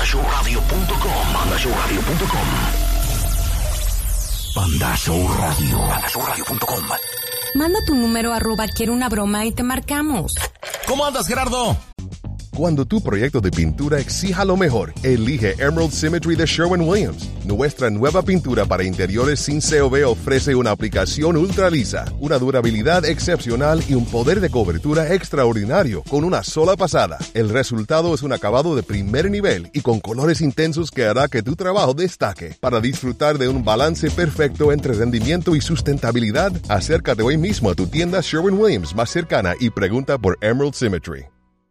PandaShowRadio.com. PandaShowRadio.com. PandaShowRadio.com. Manda tu número @quiero una broma y te marcamos. ¿Cómo andas, Gerardo? Cuando tu proyecto de pintura exija lo mejor, elige Emerald Symmetry de Sherwin-Williams. Nuestra nueva pintura para interiores sin COV ofrece una aplicación ultra lisa, una durabilidad excepcional y un poder de cobertura extraordinario con una sola pasada. El resultado es un acabado de primer nivel y con colores intensos que hará que tu trabajo destaque. Para disfrutar de un balance perfecto entre rendimiento y sustentabilidad, acércate hoy mismo a tu tienda Sherwin-Williams más cercana y pregunta por Emerald Symmetry.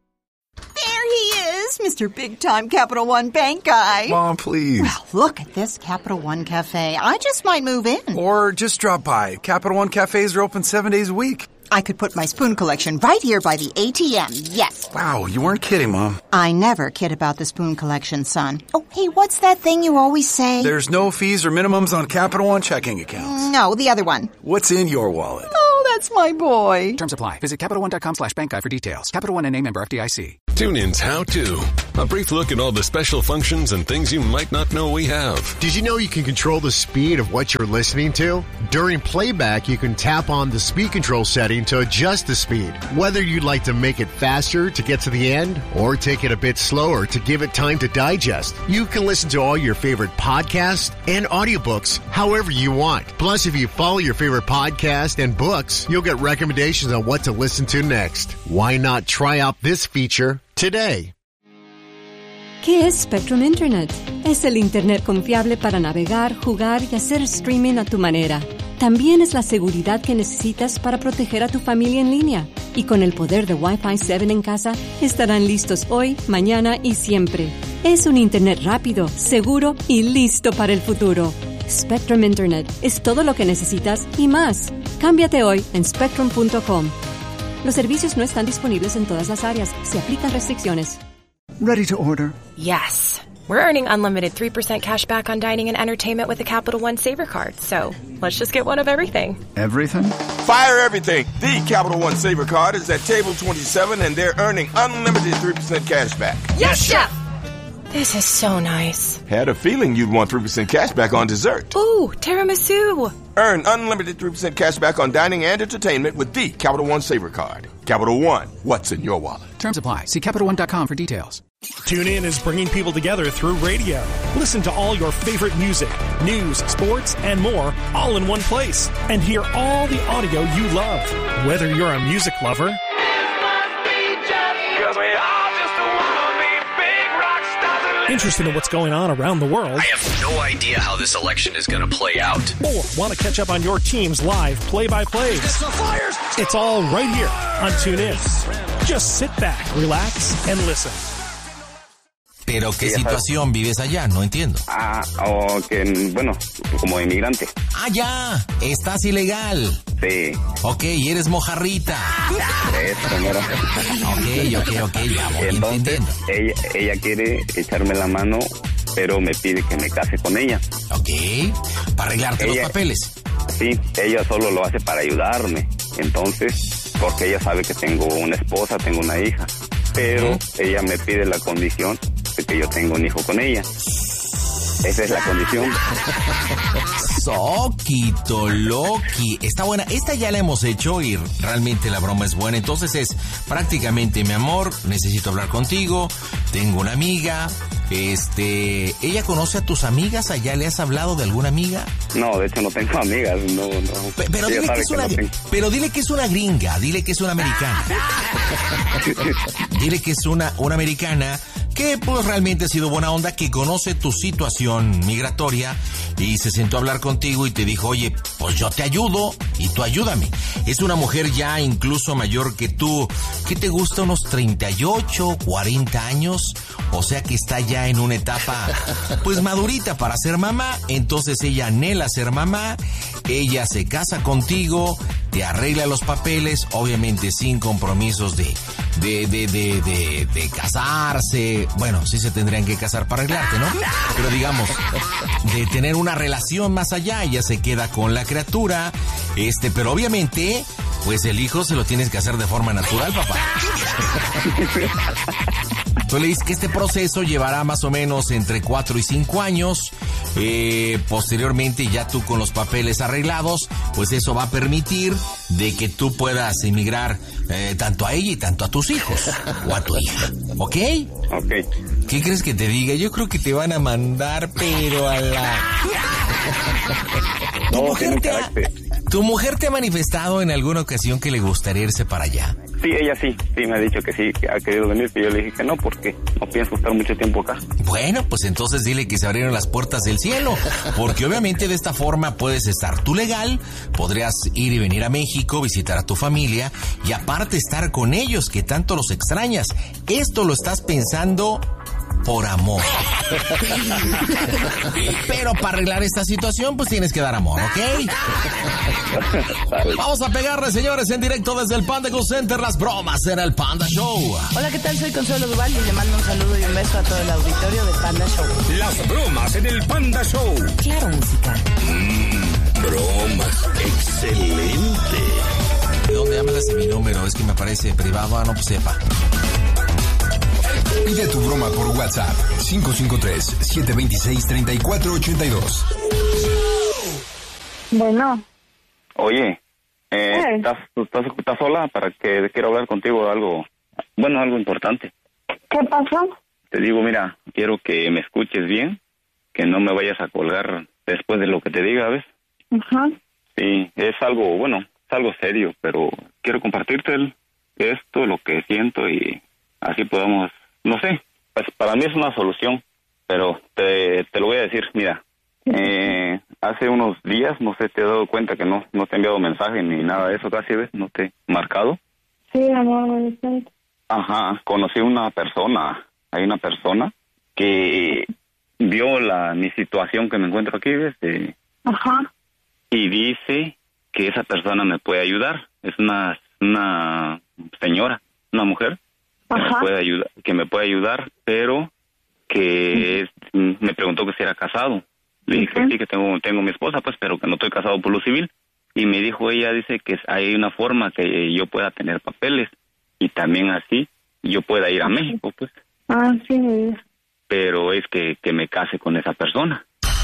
Mr. Big Time Capital One Bank guy. Mom, please. Well, look at this Capital One Cafe. I just might move in. Or just drop by. Capital One cafes are open 7 days a week. I could put my spoon collection right here by the ATM, yes. Wow, you weren't kidding, Mom. I never kid about the spoon collection, son. Oh, hey, what's that thing you always say? There's no fees or minimums on Capital One checking accounts. No, the other one. What's in your wallet? Oh, that's my boy. Terms apply. Visit CapitalOne.com/bankguide for details. Capital One NA, member FDIC. TuneIn's How To. A brief look at all the special functions and things you might not know we have. Did you know you can control the speed of what you're listening to? During playback, you can tap on the speed control setting to adjust the speed. Whether you'd like to make it faster to get to the end or take it a bit slower to give it time to digest, you can listen to all your favorite podcasts and audiobooks however you want. Plus, if you follow your favorite podcast and books, you'll get recommendations on what to listen to next. Why not try out this feature today? ¿Qué es Spectrum Internet? Es el Internet confiable para navegar, jugar y hacer streaming a tu manera. También es la seguridad que necesitas para proteger a tu familia en línea. Y con el poder de Wi-Fi 7 en casa, estarán listos hoy, mañana y siempre. Es un Internet rápido, seguro y listo para el futuro. Spectrum Internet es todo lo que necesitas y más. Cámbiate hoy en Spectrum.com. Los servicios no están disponibles en todas las áreas. Se aplican restricciones. Ready to order? Yes. We're earning unlimited 3% cash back on dining and entertainment with the Capital One Saver Card. So let's just get one of everything. Everything? Fire everything. The Capital One Saver Card is at table 27 and they're earning unlimited 3% cash back. Yes, Chef! This is so nice. Had a feeling you'd want 3% cash back on dessert. Ooh, tiramisu. Earn unlimited 3% cash back on dining and entertainment with the Capital One Saver Card. Capital One, what's in your wallet? Terms apply. See CapitalOne.com for details. TuneIn is bringing people together through radio. Listen to all your favorite music, news, sports, and more all in one place. And hear all the audio you love. Whether you're a music lover interested in what's going on around the world, I have no idea how this election is going to play out, or want to catch up on your team's live play-by-plays. It's all right here on TuneIn. Just sit back, relax, and listen. Pero ¿qué situación vives allá? No entiendo. Bueno, como inmigrante. Ah, ya, estás ilegal. Sí. Ok, eres mojarrita. Eso, mira. Ok, ya voy entonces, entendiendo. Ella quiere echarme la mano, pero me pide que me case con ella. Ok, para arreglarte los papeles. Sí, ella solo lo hace para ayudarme. Entonces, porque ella sabe que tengo una esposa, tengo una hija. Pero ella me pide la condición de que yo tengo un hijo con ella. Esa es la condición. Soquito, Loki. Está buena. Esta ya la hemos hecho y realmente la broma es buena. Entonces es prácticamente, mi amor, necesito hablar contigo. Tengo una amiga. ¿Ella conoce a tus amigas? ¿Allá le has hablado de alguna amiga? No, de hecho no tengo amigas. No. Pero dile que es una, pero dile que es una gringa. Dile que es una americana. Dile que es una americana que pues realmente ha sido buena onda, que conoce tu situación migratoria y se sentó a hablar contigo y te dijo, oye, pues yo te ayudo y tú ayúdame. Es una mujer ya incluso mayor que tú. ¿Qué te gusta? ¿Unos 38, 40 años? O sea que está ya en una etapa pues madurita para ser mamá. Entonces ella anhela ser mamá. Ella se casa contigo, te arregla los papeles, obviamente sin compromisos de casarse. Bueno, sí se tendrían que casar para arreglarte, ¿no? Pero digamos, de tener una relación más allá, ella se queda con la criatura, pero obviamente, pues el hijo se lo tienes que hacer de forma natural, papá. Entonces le dices que este proceso llevará más o menos entre 4 y 5 años. Posteriormente, ya tú con los papeles arreglados, pues eso va a permitir de que tú puedas emigrar tanto a ella y tanto a tus hijos o a tu hija. ¿Ok? Ok. ¿Qué crees que te diga? Yo creo que te van a mandar, pero a la... ¿Tu mujer te ha manifestado en alguna ocasión que le gustaría irse para allá? Sí, ella sí me ha dicho que sí, que ha querido venir, pero yo le dije que no, porque no pienso estar mucho tiempo acá. Bueno, pues entonces dile que se abrieron las puertas del cielo, porque obviamente de esta forma puedes estar tú legal, podrías ir y venir a México, visitar a tu familia, y aparte estar con ellos, que tanto los extrañas. Esto lo estás pensando por amor. Pero para arreglar esta situación, pues tienes que dar amor, ¿ok? Vamos a pegarle, señores, en directo desde el Panda Go Center, las bromas en el Panda Show. Hola, ¿qué tal? Soy Consuelo Duval y le mando un saludo y un beso a todo el auditorio de Panda Show. Las bromas en el Panda Show. Claro, música. Bromas. Excelente. ¿De dónde llamas mi número? Es que me parece privado, no pues sepa. Pide tu broma por WhatsApp 553-726-3482. Bueno. Oye, ¿estás sola? Para que quiero hablar contigo de algo, bueno, algo importante. ¿Qué pasó? Te digo, mira, quiero que me escuches bien, que no me vayas a colgar después de lo que te diga, ¿ves? Ajá. Sí, es algo, bueno, es algo serio, pero quiero compartirte esto, lo que siento y así podamos, no sé, pues para mí es una solución, pero te lo voy a decir, mira, hace unos días, no sé, te he dado cuenta que no te he enviado mensaje ni nada de eso casi, ¿ves? No te he marcado. Sí, amor, Ajá, conocí una persona, hay una persona que vio mi situación que me encuentro aquí, ¿ves? Ajá. Y dice que esa persona me puede ayudar, es una señora, una mujer. Que me puede ayudar, pero que me preguntó que si era casado. Le dije sí, que tengo mi esposa, pues, pero que no estoy casado por lo civil. Y me dijo, ella dice que hay una forma que yo pueda tener papeles y también así yo pueda ir a México, pues. Ah, sí. Pero es que me case con esa persona.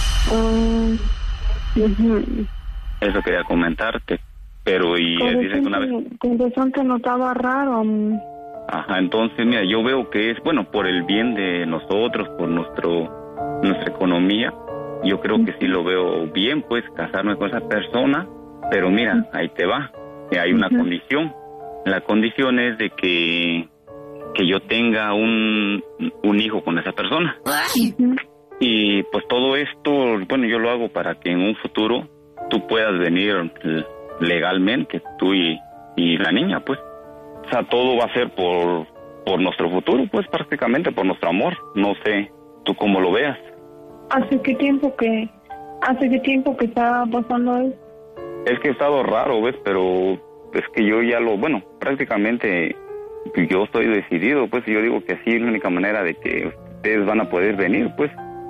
Eso quería comentarte. Pero y dice que una vez... Con razón que notaba raro. Ajá, entonces, mira, yo veo que es, bueno, por el bien de nosotros, por nuestra economía, yo creo que sí lo veo bien, pues, casarme con esa persona, pero mira, ahí te va, que hay una condición. La condición es de que yo tenga un hijo con esa persona. Y pues todo esto, bueno, yo lo hago para que en un futuro tú puedas venir legalmente, tú y la niña, pues. O sea, todo va a ser por nuestro futuro, pues prácticamente por nuestro amor. No sé, tú cómo lo veas. ¿Hace qué tiempo que está pasando eso? Es que ha estado raro, ¿ves? Pero es que yo ya prácticamente yo estoy decidido, pues yo digo que sí, es la única manera de que ustedes van a poder venir, pues.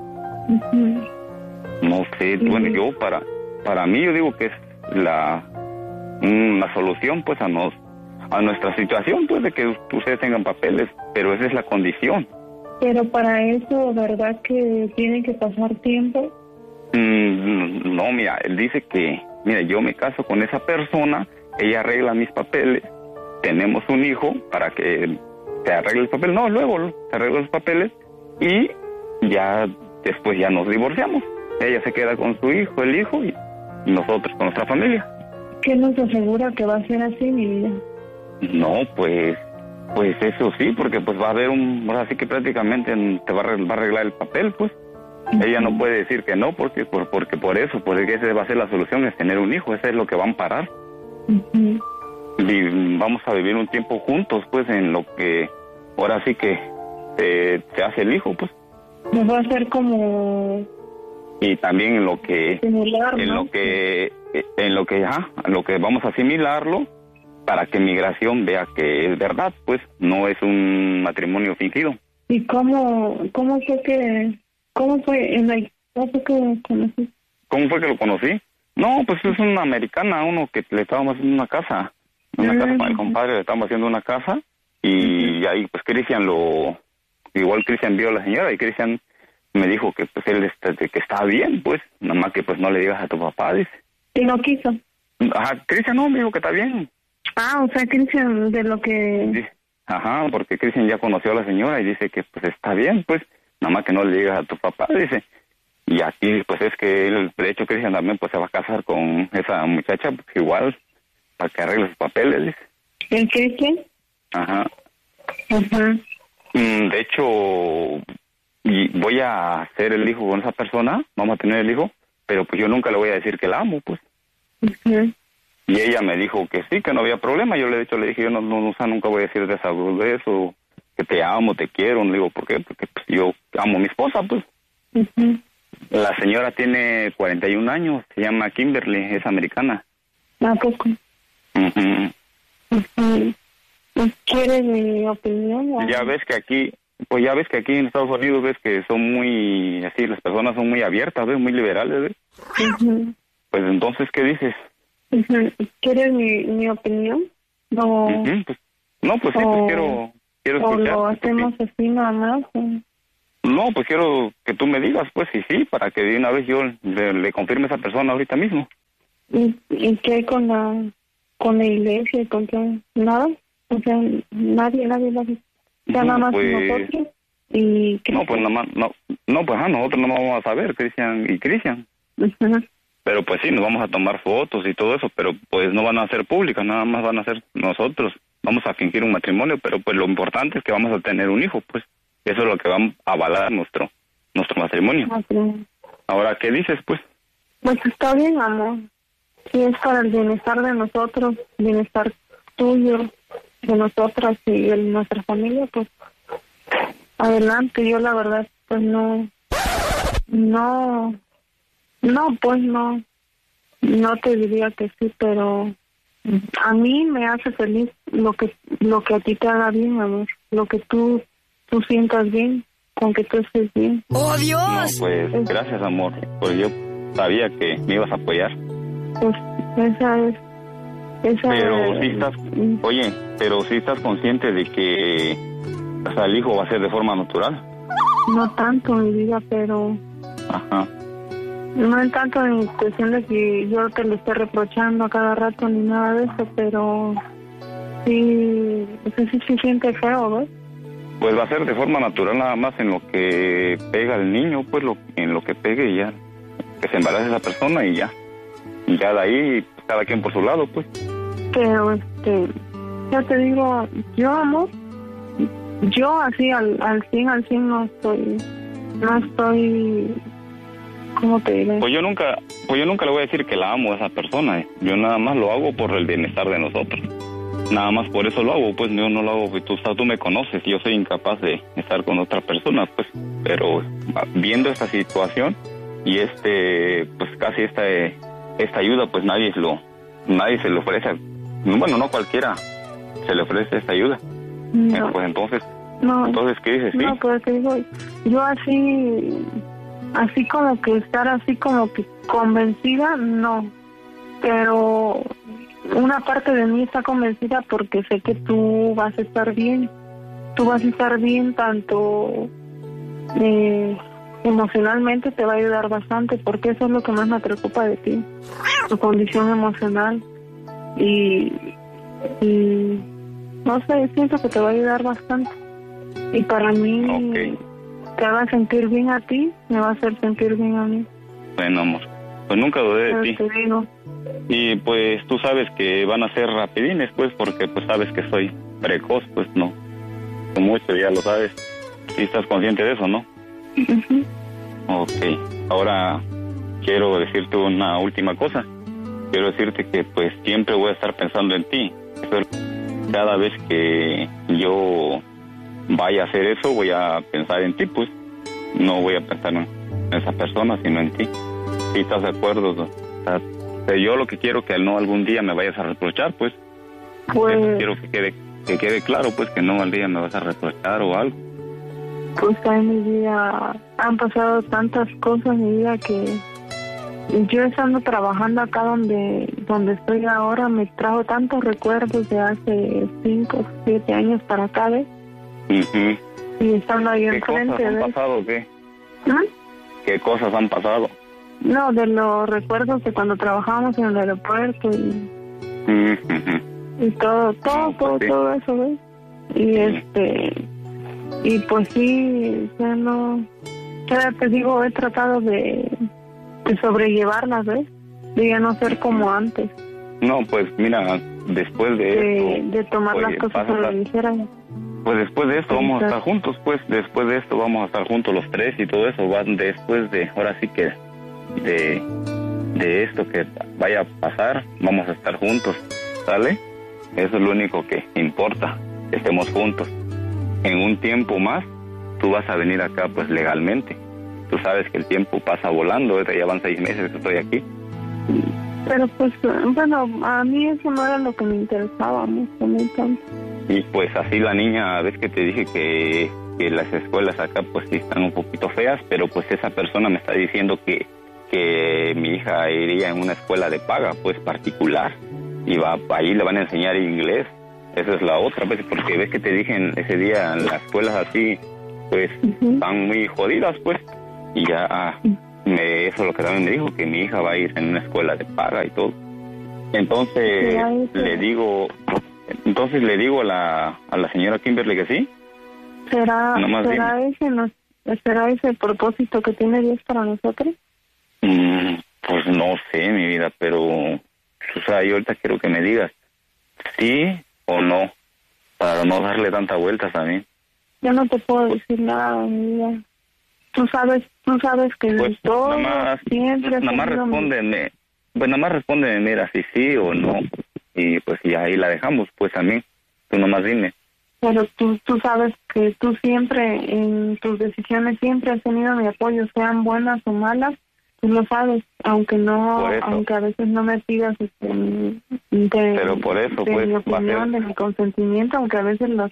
No sé, bueno, yo para mí yo digo que es una solución, pues a nuestra situación, pues, de que ustedes tengan papeles, pero esa es la condición. Pero para eso, ¿verdad que tiene que pasar tiempo? No, mira, él dice que, mira, yo me caso con esa persona, ella arregla mis papeles, tenemos un hijo para que se arregle el papel, no, luego se arregla los papeles y ya después ya nos divorciamos. Ella se queda con su hijo, el hijo, y nosotros con nuestra familia. ¿Qué nos asegura que va a ser así, mi vida? No, pues eso sí, porque pues va a haber así que prácticamente te va a arreglar el papel, pues. Ella no puede decir que no, porque esa va a ser la solución, es tener un hijo, eso es lo que va a amparar. Y vamos a vivir un tiempo juntos, pues, en lo que ahora sí que se hace el hijo, pues. Nos va a hacer como... Y también en lo que... Similar, en ¿no? lo que vamos a asimilarlo, para que migración vea que es verdad, pues, no es un matrimonio fingido. ¿Y cómo fue que conocí? ¿Cómo fue que lo conocí? No, pues es una americana, uno que le estábamos haciendo una casa con el compadre, le estábamos haciendo una casa, y ahí, pues, Cristian lo igual Cristian vio a la señora y Cristian me dijo que pues él que estaba bien, pues, nada más que pues no le digas a tu papá, dice. ¿Y no quiso? Ajá, Cristian no, me dijo que está bien. Ah, o sea, Cristian, de lo que... Sí. Ajá, porque Cristian ya conoció a la señora y dice que pues está bien, pues, nada más que no le digas a tu papá, dice. Y aquí, pues es que él, de hecho, Cristian también pues se va a casar con esa muchacha, pues igual, para que arregle sus papeles, dice. ¿El Cristian? Ajá. Ajá. De hecho, voy a hacer el hijo con esa persona, vamos a tener el hijo, pero pues yo nunca le voy a decir que la amo, pues. Uh-huh. Y ella me dijo que sí, que no había problema. Yo le dije, yo nunca voy a decir de eso, que te amo, te quiero. Le digo, ¿por qué? Porque pues, yo amo a mi esposa, pues. Uh-huh. La señora tiene 41 años, se llama Kimberly, es americana. ¿A poco? Uh-huh. Uh-huh. ¿Quieres mi opinión? ¿O? Ya ves que aquí en Estados Unidos ves que son muy, así, las personas son muy abiertas, ¿ves? Muy liberales, ¿ves? Uh-huh. Pues entonces, ¿qué dices? Uh-huh. ¿Quieres mi opinión? No. Uh-huh. Pues, no, pues sí, pues quiero escuchar. ¿O lo hacemos así nada más? No, pues quiero que tú me digas, pues, sí, para que de una vez yo le confirme a esa persona ahorita mismo. ¿Y qué hay con la iglesia y con qué? ¿Nada? O sea, nadie. Ya nada más pues, nosotros. ¿Y no, pues nada más, nosotros no vamos a saber, Cristian y Cristian. Uh-huh. Pero pues sí, nos vamos a tomar fotos y todo eso, pero pues no van a ser públicas, nada más van a ser nosotros. Vamos a fingir un matrimonio, pero pues lo importante es que vamos a tener un hijo, pues. Eso es lo que va a avalar nuestro matrimonio. Okay. Ahora, ¿qué dices, pues? Pues está bien, amor. Si es para el bienestar de nosotros, bienestar tuyo, de nosotras y de nuestra familia, pues adelante. Yo la verdad, pues no te diría que sí, pero a mí me hace feliz lo que a ti te haga bien, amor, lo que tú sientas bien, con que tú estés bien. ¡Oh, Dios! No, pues gracias, amor, pues yo sabía que me ibas a apoyar. Pues pero sí estás consciente de que, o sea, el hijo va a ser de forma natural. No tanto, mi vida, pero... Ajá. No es tanto en cuestión de que yo te lo esté reprochando a cada rato ni nada de eso, pero sí se siente feo, ¿ves? Pues va a ser de forma natural, nada más en lo que pega el niño, pues en lo que pegue y ya, que se embarace esa persona y ya de ahí pues, cada quien por su lado, pues. Pero ya te digo, yo amor, yo así al 100 no estoy, ¿cómo te diré? Pues yo nunca le voy a decir que la amo a esa persona, yo nada más lo hago por el bienestar de nosotros. Nada más por eso lo hago, pues yo no lo hago, pues tú me conoces, yo soy incapaz de estar con otra persona, pues, pero viendo esta situación y pues casi esta ayuda, pues nadie se le ofrece, bueno, no cualquiera se le ofrece esta ayuda. No. Pues entonces, ¿qué dices? ¿Sí? No, pues te digo, yo así como que estar así como que convencida, no, pero una parte de mí está convencida porque sé que tú vas a estar bien. Tú vas a estar bien tanto emocionalmente, te va a ayudar bastante, porque eso es lo que más me preocupa de ti, tu condición emocional. Y no sé, siento que te va a ayudar bastante. Y para mí, te va a sentir bien a ti, me va a hacer sentir bien a mí. Bueno, amor, pues nunca dudé de ti. Te digo. Y pues tú sabes que van a ser rapidines, pues, porque pues sabes que soy precoz, pues no mucho, ya lo sabes. Y estás consciente de eso, ¿no? Uh-huh. Ok, ahora quiero decirte una última cosa. Quiero decirte que pues siempre voy a estar pensando en ti. Cada vez que yo vaya a hacer eso, voy a pensar en ti, pues. No voy a pensar en esa persona, sino en ti. ¿Sí estás de acuerdo? Yo lo que quiero que no algún día me vayas a reprochar, pues. Eso quiero que quede claro, pues, que no al día me vas a reprochar o algo. Pues en mi vida han pasado tantas cosas en mi vida que yo estando trabajando acá donde estoy ahora me trajo tantos recuerdos de hace 5 o 7 años para acá, ¿ves? Uh-huh. Y estando ahí ¿Qué enfrente, cosas han ¿ves? pasado o qué? ¿Ah? ¿Qué cosas han pasado? No, de los recuerdos de cuando trabajábamos en el aeropuerto y todo eso, ¿ves? Y pues sí, ya no, ya te digo, he tratado de sobrellevarlas, ¿ves? De ya no ser como antes. No, pues mira, después de esto... De tomar las cosas a la ligera. Pues después de esto vamos a estar juntos, pues. Después de esto vamos a estar juntos los tres y todo eso. Va después de, ahora sí que, de esto que vaya a pasar, vamos a estar juntos, ¿sale? Eso es lo único que importa, que estemos juntos. En un tiempo más, tú vas a venir acá, pues, legalmente. Tú sabes que el tiempo pasa volando, ya van 6 meses que estoy aquí. Pero pues, bueno, a mí eso no era lo que me interesaba mucho, no tanto. Y pues así la niña, ves que te dije que las escuelas acá pues sí están un poquito feas, pero pues esa persona me está diciendo que mi hija iría en una escuela de paga, pues particular, y ahí le van a enseñar inglés. Esa es la otra, pues, porque ves que te dije ese día en las escuelas así, pues están muy jodidas, pues, y ya eso es lo que también me dijo, que mi hija va a ir en una escuela de paga y todo. Entonces le digo a la señora Kimberly que sí. ¿Será ese el propósito que tiene Dios para nosotros? Pues no sé, mi vida, pero o sea, yo ahorita quiero que me digas sí o no, para no darle tanta vueltas a mí. Yo no te puedo decir nada, mi vida. Tú sabes que pues todo siempre nada más respóndeme, pues nada más respóndeme, mira, si sí o no, y pues ya ahí la dejamos, pues a mí, tú nomás dime. Pero tú sabes que tú siempre, en tus decisiones, siempre has tenido mi apoyo, sean buenas o malas, tú lo sabes, aunque a veces no me pidas pero por eso, pues, mi opinión, de mi consentimiento, aunque a veces las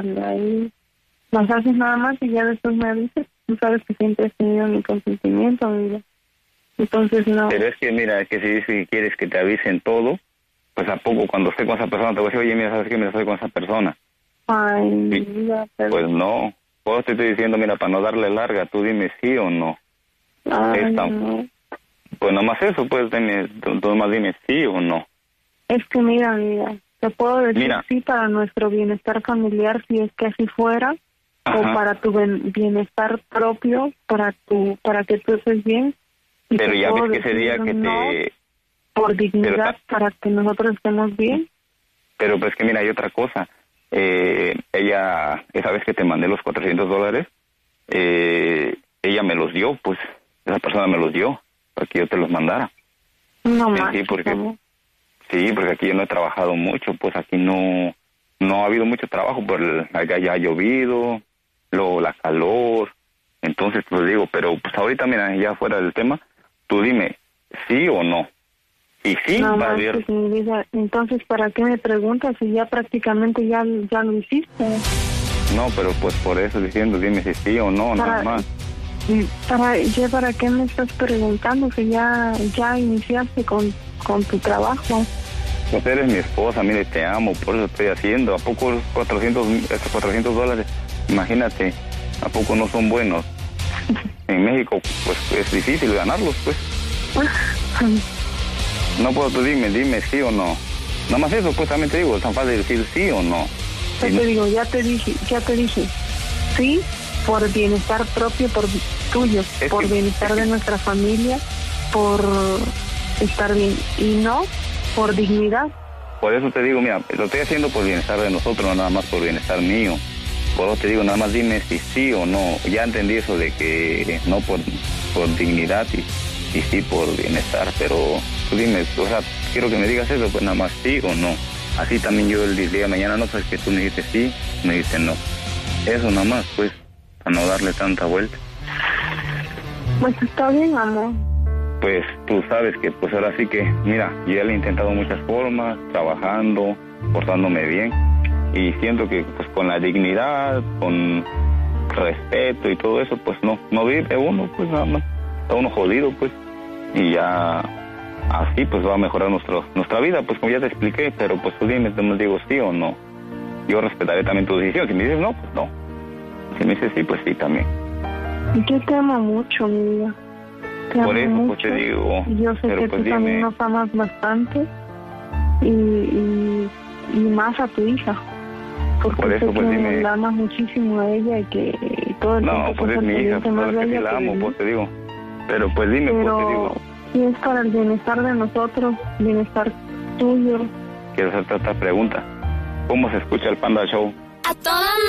haces nada más y ya después me avisas. Tú sabes que siempre has tenido mi consentimiento, amiga. Entonces no. Pero es que mira, que si dices que quieres que te avisen todo, pues a poco cuando esté con esa persona te voy a decir, oye, mira, ¿sabes qué? Mira, estoy con esa persona. Ay, sí. Mira, pero... Pues no. Pues te estoy diciendo, mira, para no darle larga, tú dime sí o no. Ay, no. Pues nomás eso, pues tú nomás dime sí o no. Es que mira, te puedo decir sí para nuestro bienestar familiar, si es que así fuera. Ajá. O para tu bienestar propio, para que tú estés bien. Pero ya ves que ese día que no, por dignidad, para que nosotros estemos bien. Pero pues que mira, hay otra cosa. Ella, esa vez que te mandé los $400, ella me los dio, pues, esa persona me los dio, para que yo te los mandara. No más. Sí, porque aquí yo no he trabajado mucho, pues aquí no ha habido mucho trabajo, acá ya ha llovido, luego la calor, entonces pues digo, pero pues ahorita mira, ya fuera del tema, tú dime, ¿sí o no? Y sí, no, va a haber... Entonces, ¿para qué me preguntas si ya prácticamente ya lo hiciste? No, pero pues por eso diciendo, dime si sí o no, nada más. ¿Para qué me estás preguntando si ya iniciaste con tu trabajo? Pues eres mi esposa, mire, te amo, por eso estoy haciendo. ¿A poco esos $400, imagínate, a poco no son buenos? En México, pues es difícil ganarlos, pues. No puedo, tú dime sí o no. Nada más eso, pues también te digo, es tan fácil decir sí o no. Ya te dije, sí, por bienestar propio, por tuyo, por bienestar de nuestra familia, por estar bien, y no por dignidad. Por eso te digo, mira, lo estoy haciendo por bienestar de nosotros, no nada más por bienestar mío. Por eso te digo, nada más dime si sí o no. Ya entendí eso de que no por dignidad y sí por bienestar, pero tú dime, o sea, quiero que me digas eso, pues nada más sí o no. Así también yo el día de mañana no sabes que tú me dijiste sí, me dijiste no. Eso nada más, pues, para no darle tanta vuelta. Pues está bien, amor. Pues tú sabes que pues ahora sí que, mira, yo ya le he intentado muchas formas, trabajando, portándome bien, y siento que pues con la dignidad, con respeto y todo eso, pues no vive uno, pues nada más, está uno jodido, pues, y ya así pues va a mejorar nuestra vida, pues como ya te expliqué, pero pues tú dime, te digo sí o no. Yo respetaré también tu decisión, si me dices no, pues no. Si me dice sí, pues sí también. Yo te amo mucho, mi vida. Te Por amo eso, mucho. pues te digo. Yo sé pero que pues tú también dime, nos amas bastante y más a tu hija. Porque por eso, sé pues que dime. la amas muchísimo a ella y que todo el No, tiempo pues es mi hija, pendiente más claro de que sí ella la que de amo, mí. pues te digo. Pero pues dime, pues te digo. Si es para el bienestar de nosotros, bienestar tuyo. Quiero hacerte otra pregunta. ¿Cómo se escucha el Panda Show? A toda